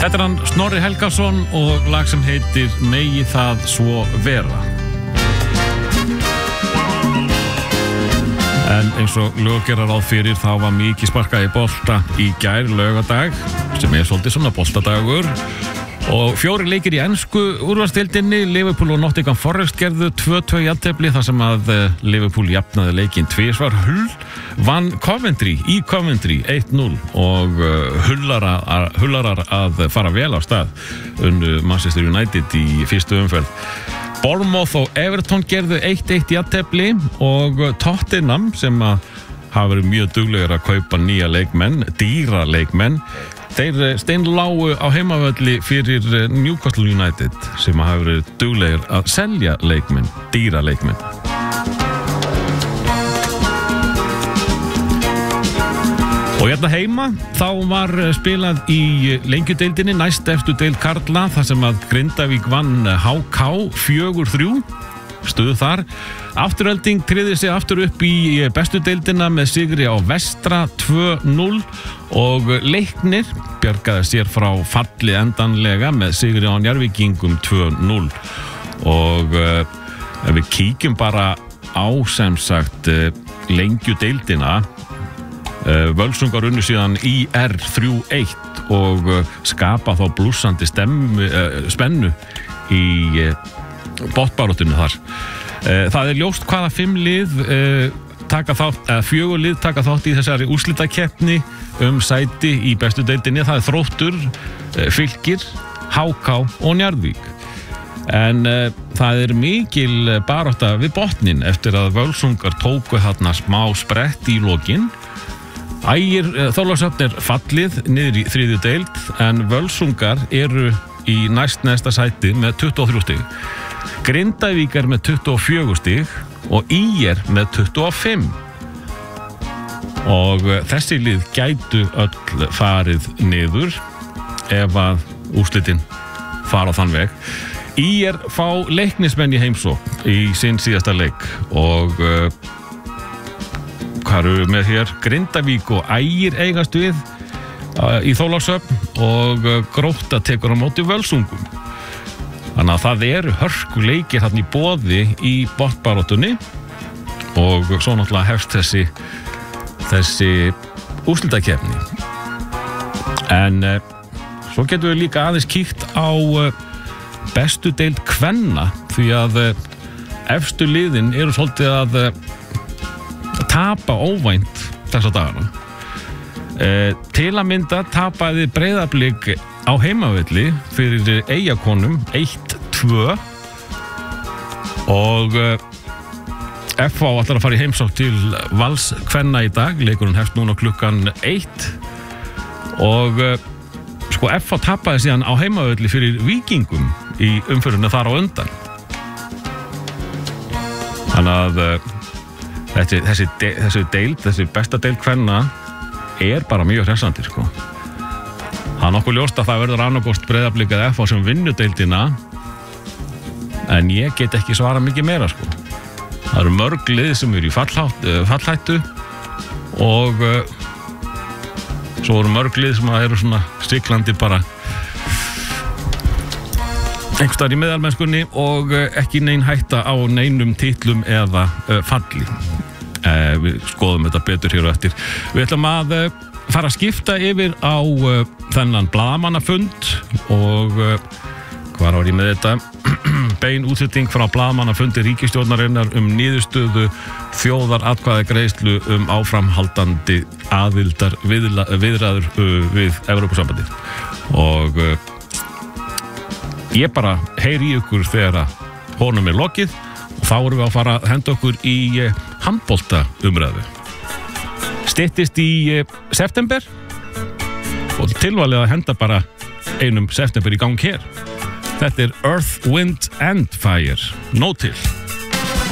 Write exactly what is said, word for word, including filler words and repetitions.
Þetta er hann Snorri Helgason og lag sem heitir Megi það svo vera. En eins og lög gera ráð fyrir þá var mikið sparkað í bolta í gær laugardag sem er svolítið svona boltadagur og fjóri leikir í ensku úrvalsdeildinni. Liverpool og Nottingham Forest gerðu tvö tvö jafntefli þar sem að Liverpool jafnaði leikinn tvisvar. Hull vann Coventry í Coventry eitt núll og hullarar, hullarar að fara vel á stað unnu Manchester United í fyrstu umferð. Bournemouth og Everton gerðu eitt eitt jafntefli og Tottenham sem að hafa verið mjög duglegir að kaupa nýja leikmenn, dýra leikmenn, þeir steinlágu á heimavölli fyrir Newcastle United sem hafa verið duglegir að selja leikmenn, dýra leikmenn. Og hérna heima þá var spilað í lengjudeildinni næst eftir deild karla þar sem að Grindavík vann H K fjögur þrjú stuð þar. Afturölding tryggði sig aftur upp í bestu deildina með sigri á Vestra tvö núll og Leiknir bjargaði sér frá falli endanlega með sigri á Njarðvíkingum tvö núll. Og uh, ef við kíkjum bara á sem sagt uh, lengjudeildina, Uh, Völsungar unnu síðan I R þrjú eitt og uh, skapa þá blússandi stemmu, uh, spennu í uh, botnbaráttunni þar. Uh, það er ljóst hvaða fimm lið uh, taka þátt, eða fjögur lið taka þátt í þessari úrslitakeppni um sæti í bestu deildinni. Það er Þróttur, uh, Fylkir, H K og Njarðvík. En uh, það er mikil barátta við botnin eftir að Völsungar tóku þarna smá sprett í lokin. Ægir Þorlákshöfn er fallið niður í þriðju deild en Völsungar eru í næst næsta sæti með tuttugu og þrjú stig. Grindavík er með tuttugu og fjögur stig og I R með tuttugu og fimm. Og þessi lið gætu öll farið niður ef að úrslitin fara á þann veg. I R fá Leiknismenn í heimsókn í sinn síðasta leik og uh, hvað eru með hér? Grindavík og Ægir eigast við uh, í Þorlákshöfn og uh, Grótta tekur á móti Völsungum. Þannig að það eru hörkuleikir þarna í boði í botnbaráttunni og svo náttúrulega hefst þessi þessi úrslitakeppni. En uh, svo getum við líka aðeins kíkt á uh, bestu deild kvenna því að uh, efstu liðin eru svolítið að uh, tapa óvænt þessa dagana. E, til að mynda tapaði Breiðablik á heimavelli fyrir Eyjakonum eitt tvö og e, F H ætlar að fara í heimsókn til Vals kvenna í dag. Leikurinn hefst núna klukkan eitt og e, sko F H tapaði síðan á heimavelli fyrir Víkingum í umferðinni þar á undan. Þannig að e, Þessi, þessi, de, þessi deild, þessi besta deild kvenna er bara mjög hressandi sko. Það er nokkuð ljóst að það verður annarkost Breiðablik eða F H sem vinnu deildina en ég get ekki svara mikið meira sko. Það eru mörg lið sem eru í fallhátt, fallhættu og uh, svo eru mörg lið sem eru svona siglandi bara einhvers staðar í meðalmennskunni og uh, ekki nein hætta á neinum titlum eða uh, falli. Uh, við skoðum þetta betur hér og eftir. Við ætlum að uh, fara að skipta yfir á uh, þennan blaðamannafund og uh, hvað var ég með þetta? Bein útsetting frá blaðamannafundi ríkisstjórnarinnar um niðurstöðu þjóðaratkvæðagreiðslu um áframhaldandi aðildar viðræður uh, við Evrópusambandið. Og uh, ég bara heyri í ykkur þegar að honum er lokið og þá erum við að fara að henda okkur í uh, handbolta umræðu. Styttist í uh, september og tilvalið að henda bara einum september í gang hér. Þetta er Earth, Wind and Fire. Nó til.